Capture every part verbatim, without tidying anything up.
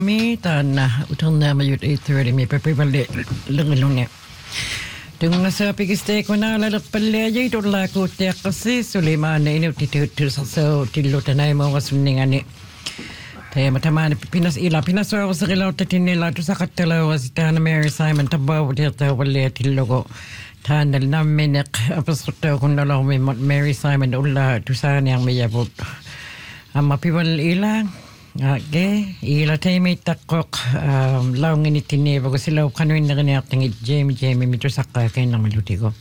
Mi tana utanna ma yut eight thirty mi papipale lungalunge. Tunga sa pigiste ko na lalakpalle ay dola ko te kasi Suleiman na inu titu sa so tilutanay mo kasuningani. Tayo mataman Pinas ila Pinas wa sa kilaw tatinila to sa katala was Tana Mary Simon tabaw dito wala tilogo. Tanal namin apasoto kun nalaw mi Mary Simon ulla to sa niyang mayabot. Ang mapibal ilang Okay, ila tayo may takok um, laong initini bago sila kanuin na ganyan tingit Jamie Jamie mito sakay kayo ng maluti ko.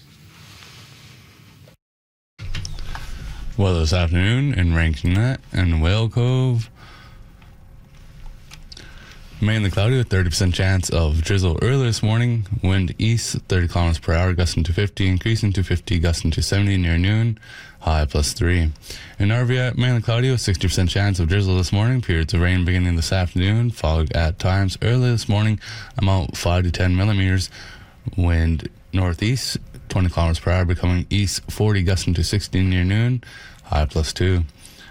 Well, this afternoon in Rankinette and Whale Cove, mainly cloudy with thirty percent chance of drizzle early this morning. Wind east thirty kilometers per hour, gusting to fifty, increasing to fifty, gusting to seventy near noon. High plus three. In Arvia, mainly cloudy with sixty percent chance of drizzle this morning. Periods of rain beginning this afternoon. Fog at times early this morning. Amount five to ten millimeters. Wind northeast twenty kilometers per hour, becoming east forty, gusting to sixty near noon. High plus two.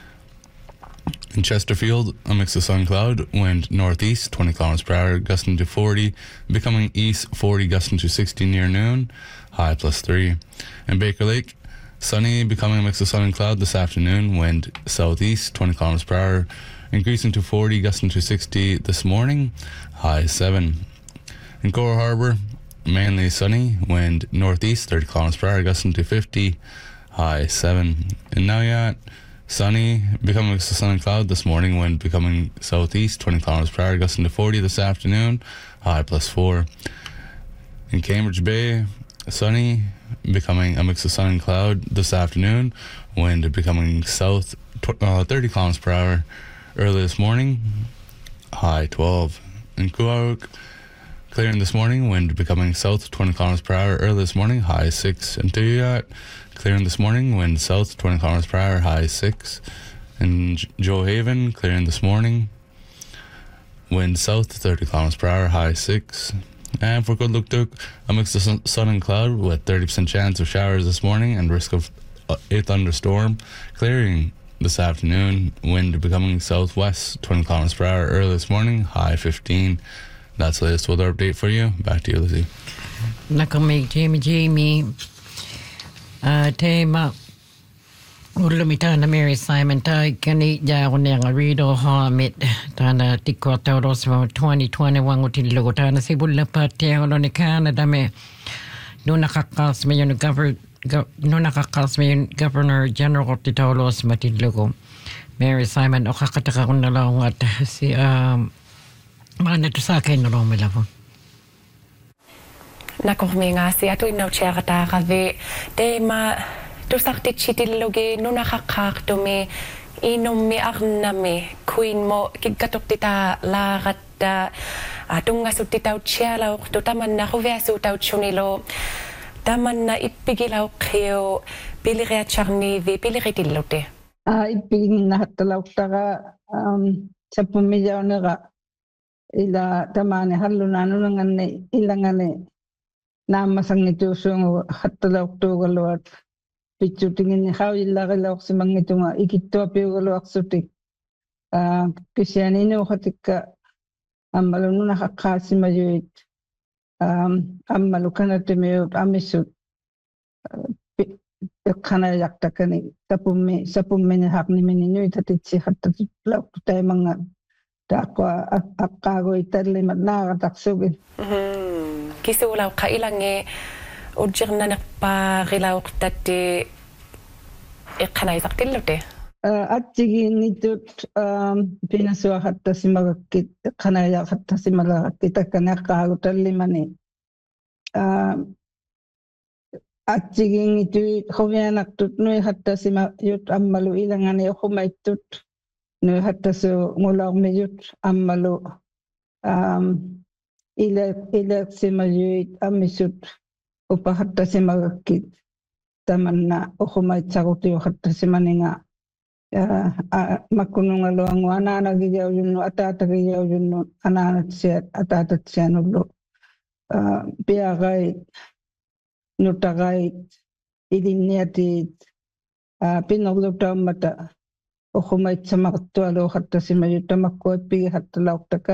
In Chesterfield, a mix of sun cloud. Wind northeast twenty kilometers per hour, gusting to forty, becoming east forty, gusting to sixty near noon. High plus three. In Baker Lake, sunny, becoming a mix of sun and cloud this afternoon. Wind southeast, twenty kilometers per hour, increasing to forty, gusting to sixty this morning. High seven. In Coral Harbour, mainly sunny. Wind northeast, thirty kilometers per hour, gusting to fifty. High seven. In Nauyat, sunny, becoming a mix of sun and cloud this morning. Wind becoming southeast, twenty kilometers per hour, gusting to forty this afternoon. High plus four. In Cambridge Bay, sunny, becoming a mix of sun and cloud this afternoon. Wind becoming south uh, thirty kilometers per hour early this morning. High twelve. In Kuaruk, clearing this morning. Wind becoming south twenty kilometers per hour early this morning. High six. In Tuyat, clearing this morning. Wind south twenty kilometers per hour. High six. In J- Joe Haven, clearing this morning. Wind south thirty kilometers per hour. High six. And for Goodlooktuk, a mix of sun, sun and cloud with thirty percent chance of showers this morning and risk of a thunderstorm. Clearing this afternoon, wind becoming southwest, twenty kilometers per hour early this morning, high fifteen. That's the latest weather update for you. Back to you, Lizzie. Nakamig Jamie Jamie. Uh, tema. Ulumita na Mary Simon tay kani ja ko nga Rido Hamid tana tikwa tawros from twenty twenty-one util logo tana sibul na pati ang ni Canada me no nakakas me yung governor no nakakas me yung Governor General of the Tawlos matillogo Mary Simon o kakataka ko na lang at si um mana to sa akin no lang milabo Nakuhmi nga si ato inaw siya katakavi tema tu sakti chitilogi no nakakak to me inom mi arna me queen mo kikatok tita larat atung nga sutitaw chialaw to taman na kuvea sutaw chunilo taman na ipigilaw kayo pilire charni vi pilire tilote ah ipigin na hatalaw taga um sa pumilyaw na ila tamane halunano ngane ilangane namasang ito sung hatalaw to galwat pichutingin ni how ilagalaw si mangito nga ikito apigalaw sutik ah Kristianino katika amalo no nakakasi mayuit um amalo kana temeo amisut kana yakta kani tapumme sapumme ni hakni menino itatitsi hatta law tay mga takwa akago italle madna taksugi mhm kisulaw kailange Ujirna nakparilaw tati ikanay saktilote. At sige nitut pinaswa hatta si magkit kanaya hatta si magkita kana kagutal limani. At sige nitu hovianak tut no hatta si yut ammalu ilangan e humaitut no hatta so ngulaw meyut ammalu ila ila si mayut amisut upa hatta si magkit taman na ukumay tsakuti o hatta si maninga makunong aloang wana nagiyaw yun no atata giyaw yun no ananat siya atatat siya nulo piyakay nutagay idiniatit pinaglutam mata ohumaitsamartualu hattasimayutamakkuappigihattalauttaka